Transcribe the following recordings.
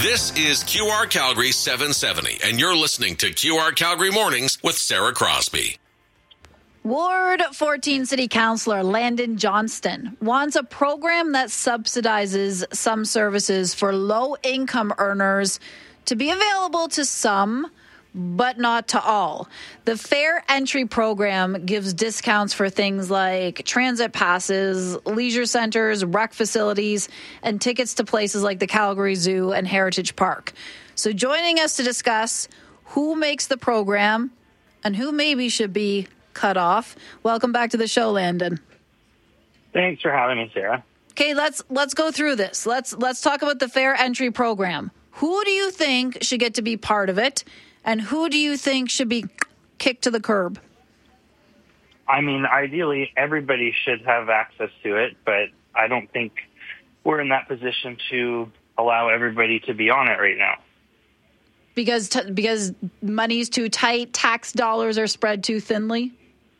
This is QR Calgary 770, and you're listening to QR Calgary Mornings with Sarah Crosby. Ward 14 City Councillor Landon Johnston wants a program that subsidizes some services for low-income earners to be available to some, but not to all. The Fair Entry program gives discounts for things like transit passes, leisure centres, rec facilities, and tickets to places like the Calgary Zoo and Heritage Park. So joining us to discuss who makes the program and who maybe should be cut off. Welcome back to the show, Landon. Thanks for having me, Sarah. Okay, let's go through this. Let's talk about the Fair Entry program. Who do you think should get to be part of it? And who do you think should be kicked to the curb? I mean, ideally, everybody should have access to it, but I don't think we're in that position to allow everybody to be on it right now. Because money's too tight, tax dollars are spread too thinly?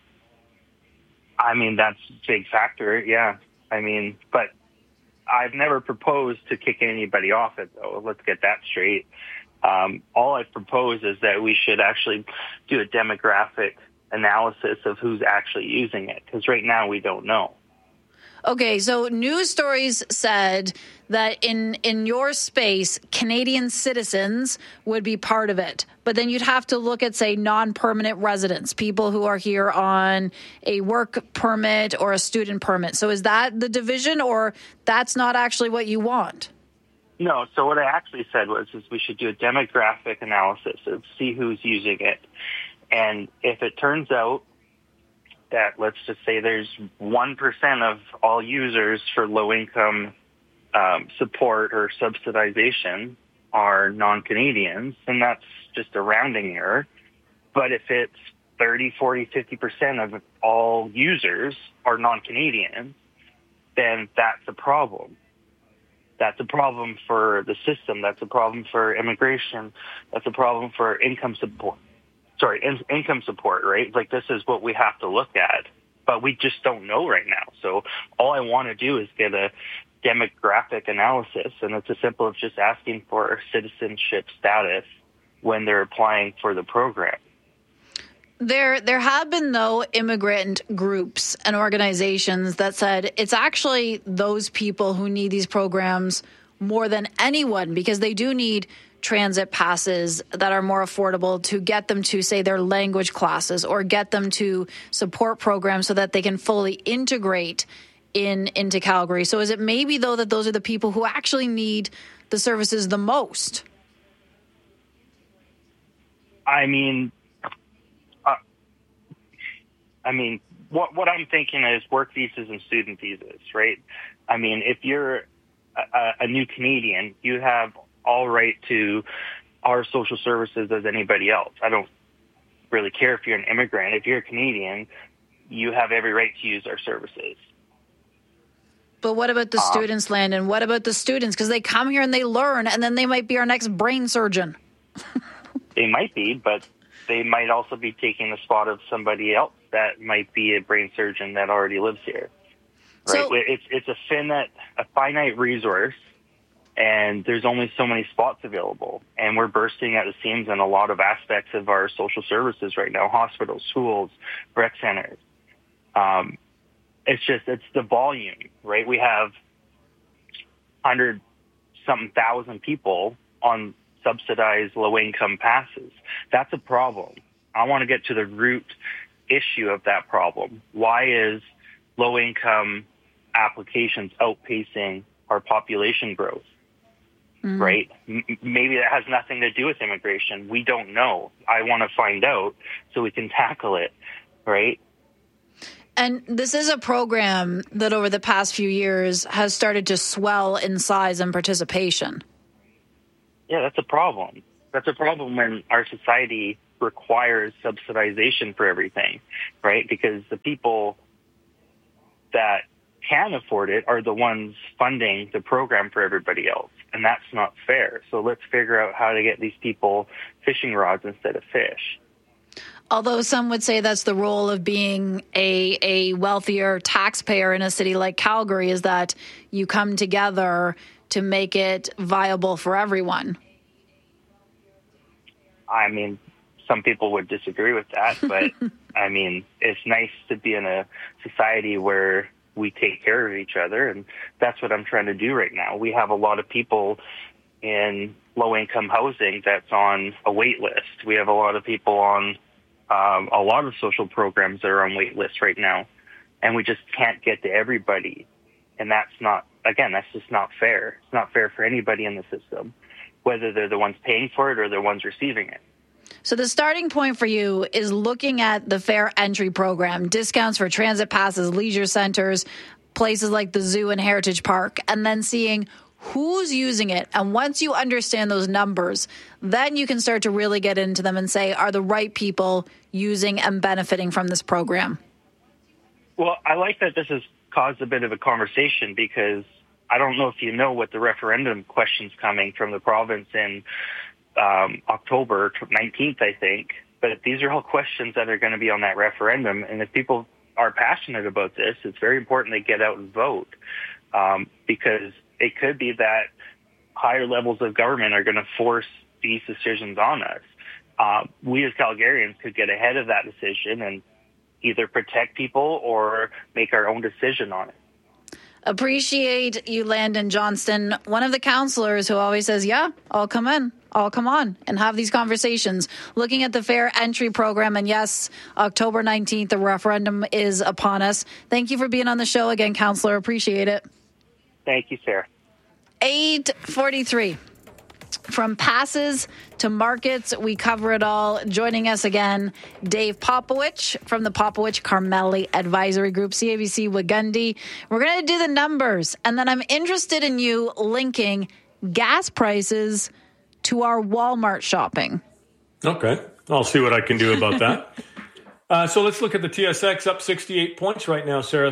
I mean, that's a big factor, yeah. I mean, but I've never proposed to kick anybody off it, though. Let's get that straight. All I've proposed is that we should actually do a demographic analysis of who's actually using it, because right now we don't know. Okay, so news stories said that in your space, Canadian citizens would be part of it. But then you'd have to look at, say, non-permanent residents, people who are here on a work permit or a student permit. So is that the division, or that's not actually what you want? No, so what I actually said was we should do a demographic analysis of see who's using it. And if it turns out that, let's just say there's 1% of all users for low-income support or subsidization are non-Canadians, and that's just a rounding error. But if it's 30, 40, 50% of all users are non-Canadians, then that's a problem. That's a problem for the system. That's a problem for immigration. That's a problem for income support. Income support, right? Like, this is what we have to look at, but we just don't know right now. So all I want to do is get a demographic analysis, and it's as simple as just asking for citizenship status when they're applying for the program. There have been, though, immigrant groups and organizations that said it's actually those people who need these programs more than anyone, because they do need transit passes that are more affordable to get them to, say, their language classes, or get them to support programs so that they can fully integrate into Calgary. So is it maybe, though, that those are the people who actually need the services the most? I mean, what I'm thinking is work visas and student visas, right? I mean, if you're a new Canadian, you have all right to our social services as anybody else. I don't really care if you're an immigrant. If you're a Canadian, you have every right to use our services. But what about the students, Landon? What about the students? Because they come here and they learn, and then they might be our next brain surgeon. They might be, but they might also be taking the spot of somebody else that might be a brain surgeon that already lives here. Right? So, it's a finite resource, and there's only so many spots available. And we're bursting at the seams in a lot of aspects of our social services right now: hospitals, schools, rec centers. It's the volume, right? We have 100-something thousand people on subsidized low-income passes. That's a problem. I want to get to the root issue of that problem. Why is low-income applications outpacing our population growth? Mm-hmm. Right? Maybe that has nothing to do with immigration. We don't know. I want to find out so we can tackle it, right? And this is a program that over the past few years has started to swell in size and participation. Yeah, that's a problem. That's a problem when our society requires subsidization for everything, right? Because the people that can afford it are the ones funding the program for everybody else. And that's not fair. So let's figure out how to get these people fishing rods instead of fish. Although some would say that's the role of being a wealthier taxpayer in a city like Calgary, is that you come together to make it viable for everyone? I mean, some people would disagree with that, but I mean, it's nice to be in a society where we take care of each other, and that's what I'm trying to do right now. We have a lot of people in low-income housing that's on a wait list. We have a lot of people on a lot of social programs that are on wait lists right now, and we just can't get to everybody. And that's just not fair. It's not fair for anybody in the system, whether they're the ones paying for it or the ones receiving it. So the starting point for you is looking at the Fair Entry program, discounts for transit passes, leisure centers, places like the zoo and Heritage Park, and then seeing who's using it. And once you understand those numbers, then you can start to really get into them and say, are the right people using and benefiting from this program? Well, I like that this has caused a bit of a conversation, because I don't know if you know what the referendum question's coming from the province in October 19th, I think. But these are all questions that are going to be on that referendum. And if people are passionate about this, it's very important they get out and vote, because it could be that higher levels of government are going to force these decisions on us. We as Calgarians could get ahead of that decision and either protect people or make our own decision on it. Appreciate you, Landon Johnston, one of the counselors who always says, yeah, I'll come on and have these conversations. Looking at the Fair Entry program, and yes, October 19th, the referendum is upon us. Thank you for being on the show again, Counselor. Appreciate it. Thank you, Sarah. 8:43. From passes to markets, we cover it all. Joining us again, Dave Popowich from the Popowich Carmelli Advisory Group, CABC Wagundi. We're going to do the numbers, and then I'm interested in you linking gas prices to our Walmart shopping. Okay, I'll see what I can do about that. So let's look at the TSX, up 68 points right now, Sarah,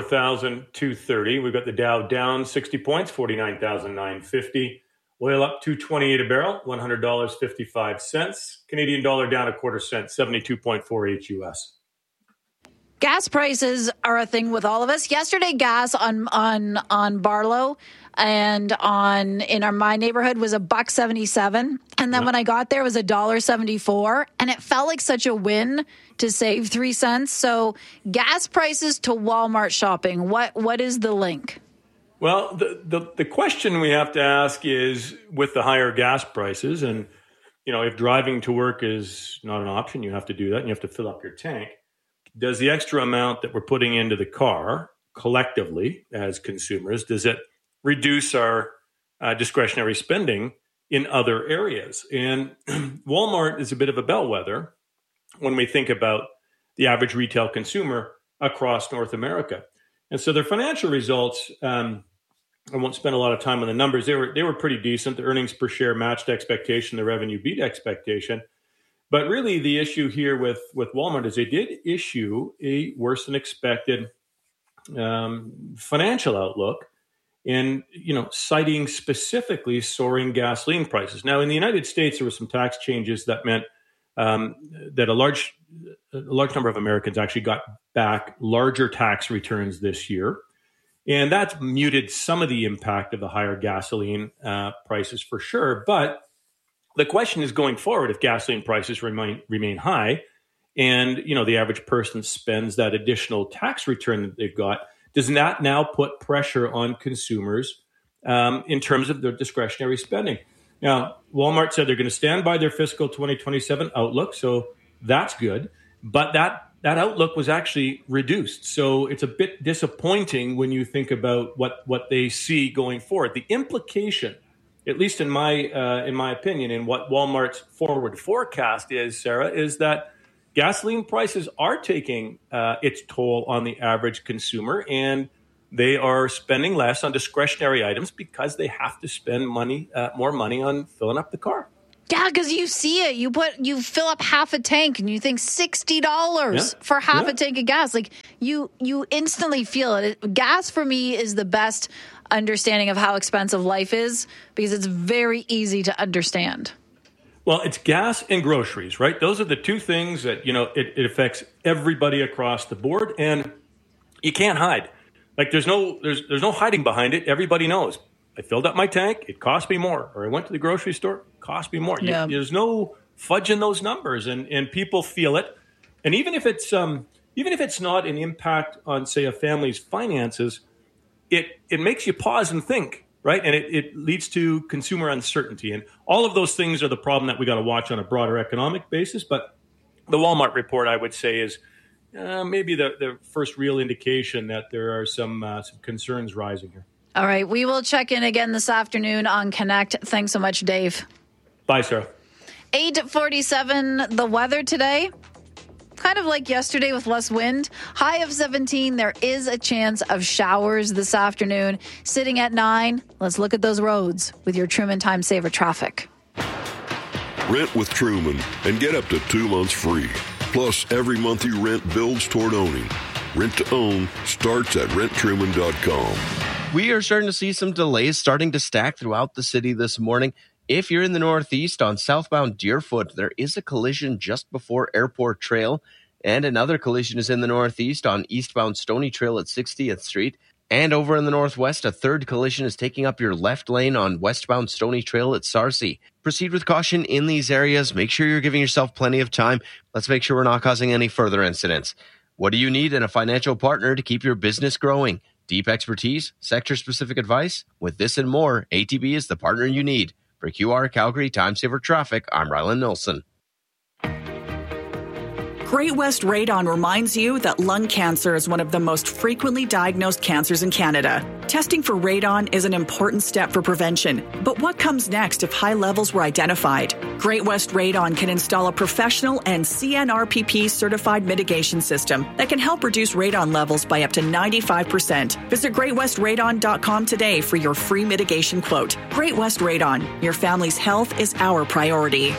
34,230. We've got the Dow down 60 points, 49,950. Oil up $2.28 a barrel, $100.55. Canadian dollar down a quarter cent, 72.48 US. Gas prices are a thing with all of us. Yesterday, gas on Barlow and in my neighborhood was $1.77, and then when I got there, it was $1.74, and it felt like such a win to save 3 cents. So, gas prices to Walmart shopping. What is the link? Well, the question we have to ask is, with the higher gas prices, and if driving to work is not an option, you have to do that, and you have to fill up your tank. Does the extra amount that we're putting into the car collectively as consumers, does it reduce our discretionary spending in other areas? And Walmart is a bit of a bellwether when we think about the average retail consumer across North America. And so their financial results, I won't spend a lot of time on the numbers. They were pretty decent. The earnings per share matched expectation. The revenue beat expectation. But really, the issue here with Walmart is they did issue a worse than expected financial outlook, and citing specifically soaring gasoline prices. Now, in the United States, there were some tax changes that meant that a large number of Americans actually got back larger tax returns this year. And that's muted some of the impact of the higher gasoline prices for sure. But the question is, going forward, if gasoline prices remain high and, the average person spends that additional tax return that they've got, does that now put pressure on consumers in terms of their discretionary spending? Now, Walmart said they're going to stand by their fiscal 2027 outlook, so that's good. But that outlook was actually reduced. So it's a bit disappointing when you think about what they see going forward. The implication, at least in my opinion, in what Walmart's forward forecast is, Sarah, is that gasoline prices are taking its toll on the average consumer, and they are spending less on discretionary items because they have to spend more money on filling up the car. Yeah, because you see it. You fill up half a tank and you think $60 for half a tank of gas. Like you instantly feel it. Gas for me is the best understanding of how expensive life is, because it's very easy to understand. Well, it's gas and groceries, right? Those are the two things that, it affects everybody across the board, and you can't hide. Like there's no hiding behind it. Everybody knows. I filled up my tank, it cost me more. Or I went to the grocery store, it cost me more. Yeah. There's no fudge in those numbers, and people feel it. And even if it's not an impact on, say, a family's finances, it makes you pause and think, right? And it leads to consumer uncertainty. And all of those things are the problem that we got to watch on a broader economic basis. But the Walmart report, I would say, is maybe the first real indication that there are some concerns rising here. All right. We will check in again this afternoon on Connect. Thanks so much, Dave. Bye, Sarah. 8:47, the weather today. Kind of like yesterday with less wind. High of 17. There is a chance of showers this afternoon. Sitting at 9. Let's look at those roads with your Truman Time Saver traffic. Rent with Truman and get up to 2 months free. Plus, every month you rent builds toward owning. Rent to own starts at renttruman.com. We are starting to see some delays starting to stack throughout the city this morning. If you're in the Northeast on southbound Deerfoot, there is a collision just before Airport Trail, and another collision is in the Northeast on eastbound Stony Trail at 60th Street. And over in the Northwest, a third collision is taking up your left lane on westbound Stony Trail at Sarcee. Proceed with caution in these areas. Make sure you're giving yourself plenty of time. Let's make sure we're not causing any further incidents. What do you need in a financial partner to keep your business growing? Deep expertise, sector-specific advice? With this and more, ATB is the partner you need. For QR Calgary Time Saver Traffic, I'm Ryland Nilsson. Great West Radon reminds you that lung cancer is one of the most frequently diagnosed cancers in Canada. Testing for radon is an important step for prevention. But what comes next if high levels were identified? Great West Radon can install a professional and CNRPP certified mitigation system that can help reduce radon levels by up to 95%. Visit greatwestradon.com today for your free mitigation quote. Great West Radon, your family's health is our priority.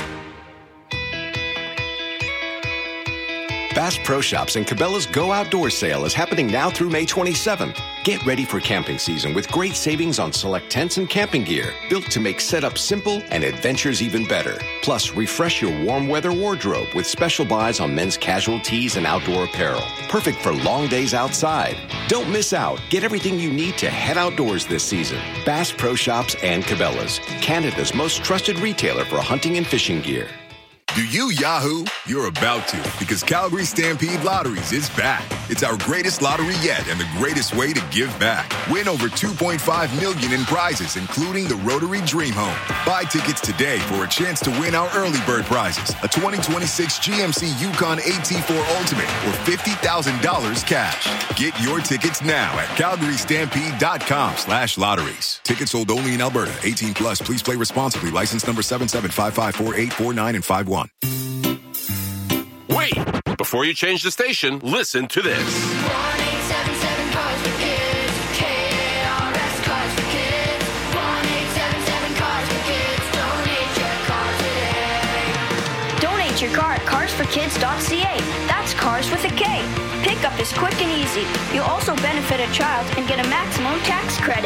Bass Pro Shops and Cabela's Go Outdoor sale is happening now through May 27th. Get ready for camping season with great savings on select tents and camping gear, built to make setup simple and adventures even better. Plus, refresh your warm weather wardrobe with special buys on men's casual tees and outdoor apparel. Perfect for long days outside. Don't miss out. Get everything you need to head outdoors this season. Bass Pro Shops and Cabela's, Canada's most trusted retailer for hunting and fishing gear. Do you Yahoo? You're about to, because Calgary Stampede Lotteries is back. It's our greatest lottery yet and the greatest way to give back. Win over $2.5 million in prizes, including the Rotary Dream Home. Buy tickets today for a chance to win our early bird prizes, a 2026 GMC Yukon AT4 Ultimate, or $50,000 cash. Get your tickets now at calgarystampede.com/lotteries. Tickets sold only in Alberta. 18 plus. Please play responsibly. License number 77554849 and 51. Wait! Before you change the station, listen to this. 1877 Cars for Kids. KRS Cars for Kids. 1877 Cars for Kids. Donate your car today. Donate your car at carsforkids.ca. That's cars with a K. Pickup is quick and easy. You'll also benefit a child and get a maximum tax credit.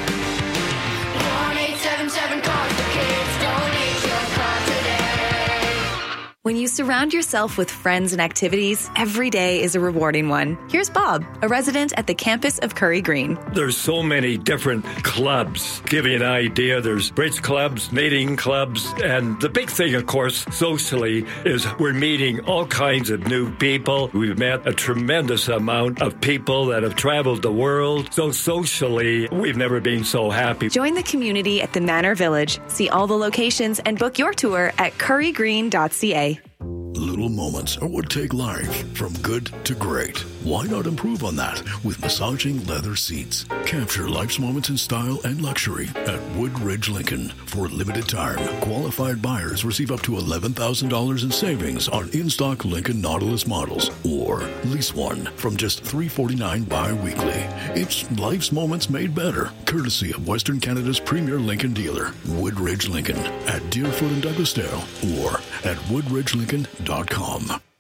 1877 Cars for Kids. Donate your car today. When you surround yourself with friends and activities, every day is a rewarding one. Here's Bob, a resident at the campus of Curry Green. There's so many different clubs. Give you an idea, there's bridge clubs, knitting clubs, and the big thing, of course, socially, is we're meeting all kinds of new people. We've met a tremendous amount of people that have traveled the world. So socially, we've never been so happy. Join the community at the Manor Village. See all the locations and book your tour at currygreen.ca. Little moments are what take life from good to great. Why not improve on that with massaging leather seats? Capture life's moments in style and luxury at Woodridge Lincoln. For a limited time, qualified buyers receive up to $11,000 in savings on in-stock Lincoln Nautilus models, or lease one from just $349 bi-weekly. It's life's moments made better, courtesy of Western Canada's premier Lincoln dealer, Woodridge Lincoln, at Deerfoot and Douglasdale, or at woodridgelincoln.com.